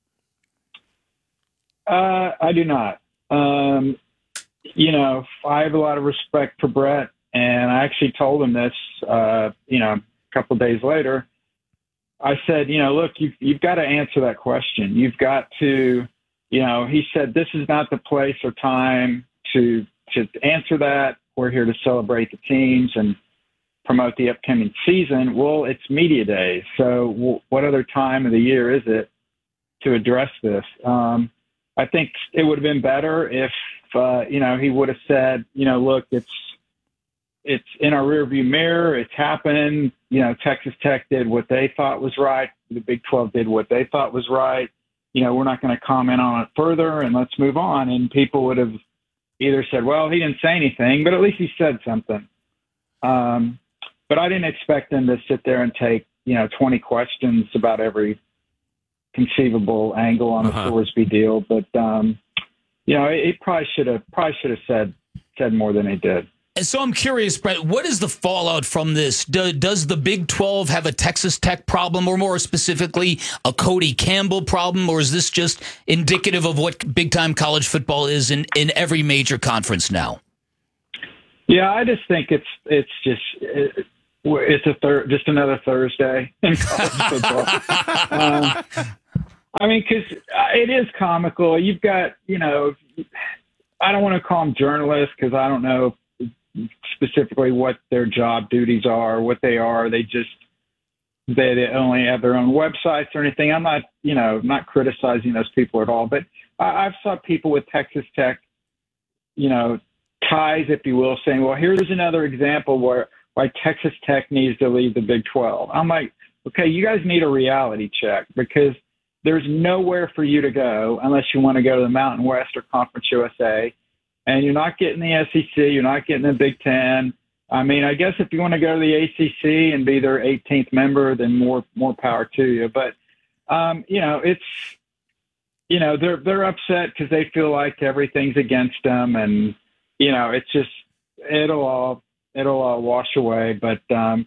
I do not. I have a lot of respect for Brett, and I actually told him this, a couple of days later. I said, look, you've got to answer that question. You've got to, he said, this is not the place or time to answer that. We're here to celebrate the teams and promote the upcoming season. Well, it's media days. So what other time of the year is it to address this? I think it would have been better if, he would have said, look, it's it's in our rearview mirror. It's happened. Texas Tech did what they thought was right. The Big 12 did what they thought was right. We're not going to comment on it further, and let's move on. And people would have either said, well, he didn't say anything, but at least he said something. But I didn't expect them to sit there and take, 20 questions about every conceivable angle on the Thorsby deal. But, it probably should have said more than he did. And so I'm curious, Brett, what is the fallout from this? Does the Big 12 have a Texas Tech problem, or more specifically, a Cody Campbell problem, or is this just indicative of what big-time college football is in every major conference now? Yeah, I just think it's just another Thursday in college football. Because it is comical. You've got, I don't want to call them journalists because I don't know specifically what their job duties are, what they are. They only have their own websites or anything. I'm not, not criticizing those people at all, but I've saw people with Texas Tech, ties, if you will, saying, well, here's another example why Texas Tech needs to leave the Big 12. I'm like, okay, you guys need a reality check because there's nowhere for you to go unless you want to go to the Mountain West or Conference USA. And you're not getting the SEC. You're not getting the Big Ten. I guess if you want to go to the ACC and be their 18th member, then more power to you. But, it's, they're upset because they feel like everything's against them. And, it's just, it'll all wash away. But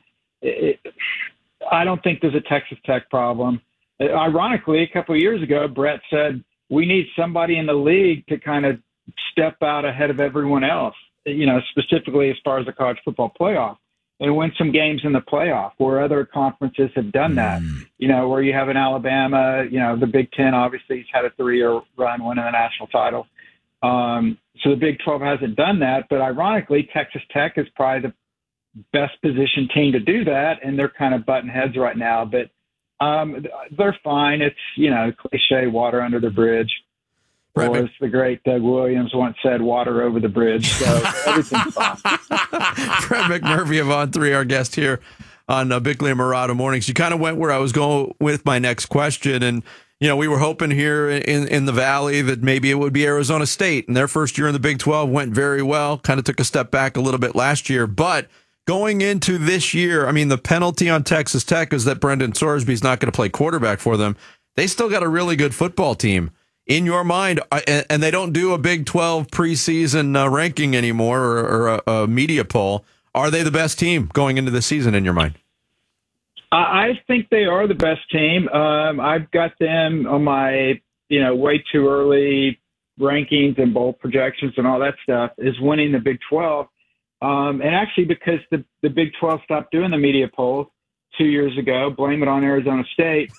I don't think there's a Texas Tech problem. Ironically, a couple of years ago, Brett said, we need somebody in the league to kind of step out ahead of everyone else, specifically as far as the college football playoff, and win some games in the playoff where other conferences have done that, where you have an Alabama, the Big Ten obviously has had a 3-year run winning the national title. So the Big 12 hasn't done that, but ironically, Texas Tech is probably the best positioned team to do that, and they're kind of butting heads right now, but they're fine. It's, cliche, water under the bridge. Or as the great Doug Williams once said, water over the bridge. So everything's fine. Brett McMurphy of On 3, our guest here on Bickley and Murata Mornings. You kind of went where I was going with my next question. And, we were hoping here in the Valley that maybe it would be Arizona State. And their first year in the Big 12 went very well, kind of took a step back a little bit last year. But going into this year, the penalty on Texas Tech is that Brendan Sorsby is not going to play quarterback for them. They still got a really good football team. In your mind, and they don't do a Big 12 preseason ranking anymore or a media poll, are they the best team going into the season in your mind? I think they are the best team. I've got them on my, way too early rankings and bowl projections and all that stuff is winning the Big 12. And actually because the Big 12 stopped doing the media polls 2 years ago, blame it on Arizona State.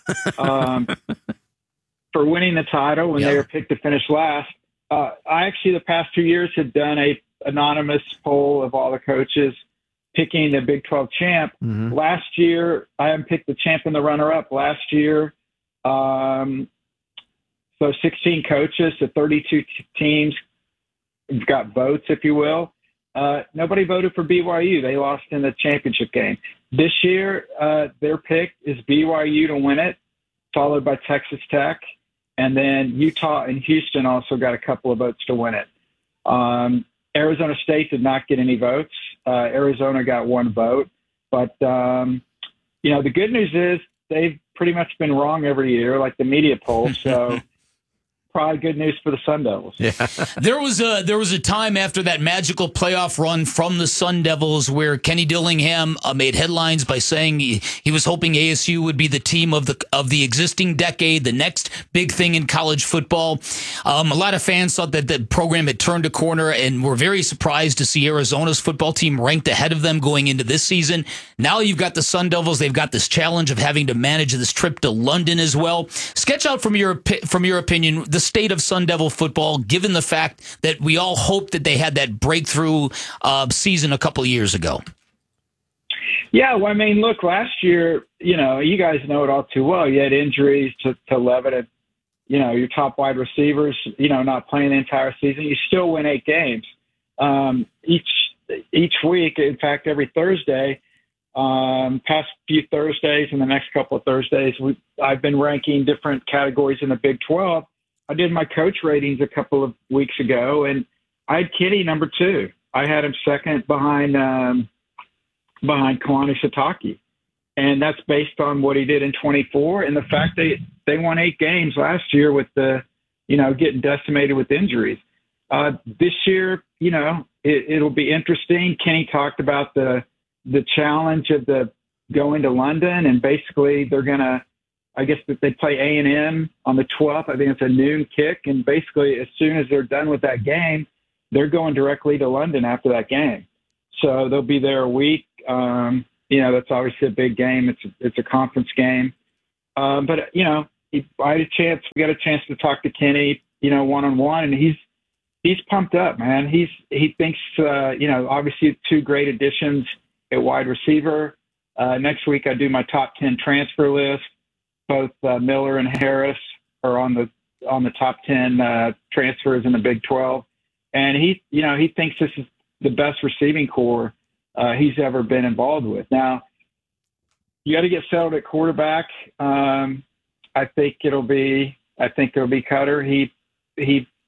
For winning the title when they were picked to finish last. I actually, the past 2 years, have done a anonymous poll of all the coaches picking the Big 12 champ. Mm-hmm. Last year, I haven't picked the champ and the runner-up. Last year, so 16 coaches, so 32 teams got votes, if you will. Nobody voted for BYU. They lost in the championship game. This year, their pick is BYU to win it, followed by Texas Tech. And then Utah and Houston also got a couple of votes to win it. Arizona State did not get any votes. Arizona got one vote. But, the good news is they've pretty much been wrong every year, like the media polls. So probably good news for the Sun Devils. Yeah. There was a time after that magical playoff run from the Sun Devils where Kenny Dillingham made headlines by saying he was hoping ASU would be the team of the existing decade, the next big thing in college football. A lot of fans thought that the program had turned a corner and were very surprised to see Arizona's football team ranked ahead of them going into this season. Now you've got the Sun Devils. They've got this challenge of having to manage this trip to London as well. Sketch out from your opinion the state of Sun Devil football, given the fact that we all hoped that they had that breakthrough season a couple of years ago. Yeah, well, look, last year, you guys know it all too well. You had injuries to Levitt and, your top wide receivers, not playing the entire season. You still win 8 games. each week, in fact, every Thursday, past few Thursdays and the next couple of Thursdays, I've been ranking different categories in the Big 12. I did my coach ratings a couple of weeks ago, and I had Kenny number 2. I had him second behind Kalani Sitake. And that's based on what he did in 24 and the fact they won 8 games last year with getting decimated with injuries. This year, it'll be interesting. Kenny talked about the challenge of going to London, and basically they're going to, I guess that they play A&M on the 12th. I think it's a noon kick. And basically as soon as they're done with that game, they're going directly to London after that game. So they'll be there a week. That's obviously a big game. It's a conference game. But we got a chance to talk to Kenny, one-on-one, and he's pumped up, man. He thinks, obviously 2 great additions at wide receiver. Next week I do my top 10 transfer list. Both Miller and Harris are on the top 10 transfers in the Big 12. And he thinks this is the best receiving core he's ever been involved with. Now, you got to get settled at quarterback. I think it'll be Cutter. He